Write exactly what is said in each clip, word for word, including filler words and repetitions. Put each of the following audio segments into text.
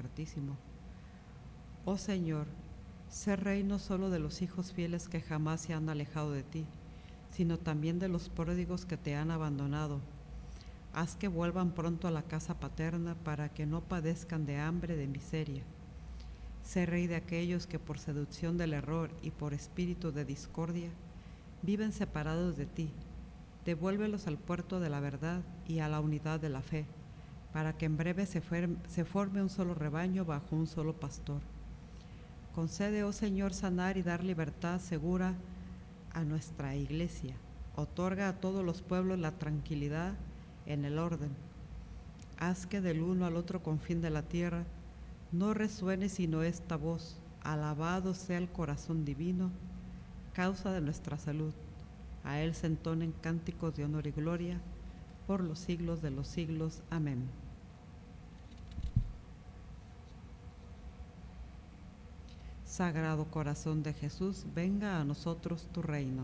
Sacratísimo. Oh Señor, sé Rey no solo de los hijos fieles que jamás se han alejado de ti, sino también de los pródigos que te han abandonado. Haz que vuelvan pronto a la casa paterna para que no padezcan de hambre, de miseria. Sé Rey de aquellos que por seducción del error y por espíritu de discordia viven separados de ti. Devuélvelos al puerto de la verdad y a la unidad de la fe, para que en breve se, se forme un solo rebaño bajo un solo pastor. Concede, oh Señor, sanar y dar libertad segura a nuestra Iglesia. Otorga a todos los pueblos la tranquilidad en el orden. Haz que del uno al otro confín de la tierra no resuene sino esta voz: alabado sea el corazón divino, causa de nuestra salud. A él se entonen cánticos de honor y gloria por los siglos de los siglos. Amén. Sagrado corazón de Jesús, venga a nosotros tu reino.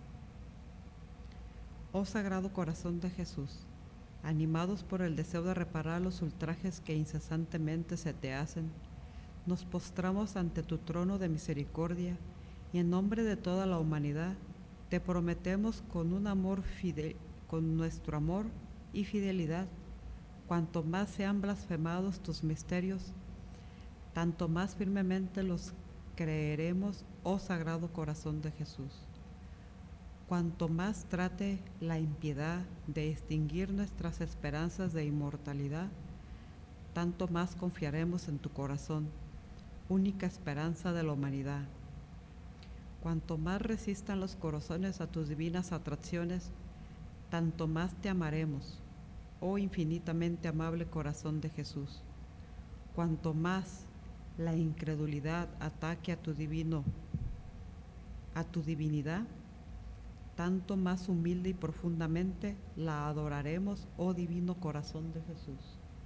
Oh Sagrado corazón de Jesús, animados por el deseo de reparar los ultrajes que incesantemente se te hacen, nos postramos ante tu trono de misericordia y en nombre de toda la humanidad te prometemos con un amor fidel, con nuestro amor y fidelidad, cuanto más sean blasfemados tus misterios, tanto más firmemente los creeremos, oh Sagrado corazón de Jesús. Cuanto más trate la impiedad de extinguir nuestras esperanzas de inmortalidad, tanto más confiaremos en tu corazón, única esperanza de la humanidad. Cuanto más resistan los corazones a tus divinas atracciones, tanto más te amaremos, oh infinitamente amable corazón de Jesús. Cuanto más la incredulidad ataque a tu divino, a tu divinidad, tanto más humilde y profundamente la adoraremos, oh divino corazón de Jesús.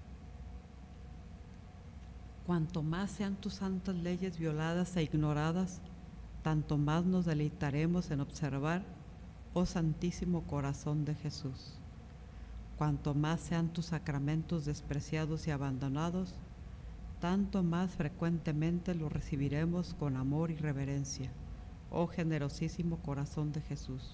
Cuanto más sean tus santas leyes violadas e ignoradas, tanto más nos deleitaremos en observar, oh Santísimo Corazón de Jesús. Cuanto más sean tus sacramentos despreciados y abandonados, tanto más frecuentemente los recibiremos con amor y reverencia, oh generosísimo Corazón de Jesús.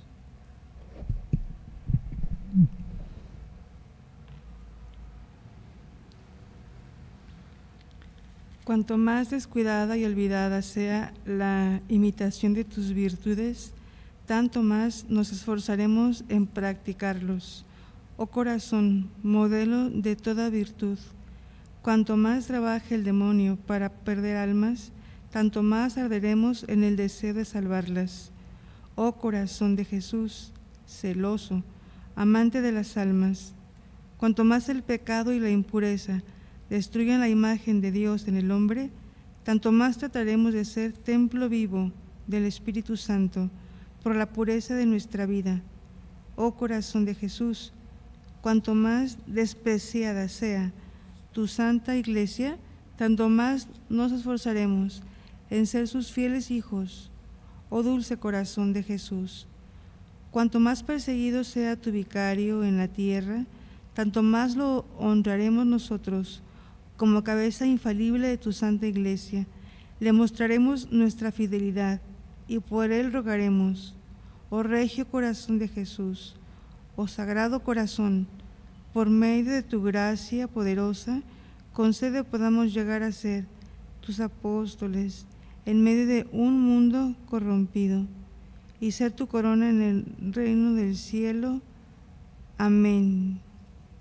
Cuanto más descuidada y olvidada sea la imitación de tus virtudes, tanto más nos esforzaremos en practicarlos. Oh corazón, modelo de toda virtud, cuanto más trabaje el demonio para perder almas, tanto más arderemos en el deseo de salvarlas. Oh corazón de Jesús, celoso, amante de las almas, cuanto más el pecado y la impureza destruyan la imagen de Dios en el hombre, tanto más trataremos de ser templo vivo del Espíritu Santo por la pureza de nuestra vida. Oh corazón de Jesús, cuanto más despreciada sea tu santa Iglesia, tanto más nos esforzaremos en ser sus fieles hijos. Oh dulce corazón de Jesús, cuanto más perseguido sea tu vicario en la tierra, tanto más lo honraremos nosotros como cabeza infalible de tu santa Iglesia. Le mostraremos nuestra fidelidad y por él rogaremos. Oh regio corazón de Jesús, oh sagrado corazón, por medio de tu gracia poderosa, concede podamos llegar a ser tus apóstoles en medio de un mundo corrompido y ser tu corona en el reino del cielo. Amén.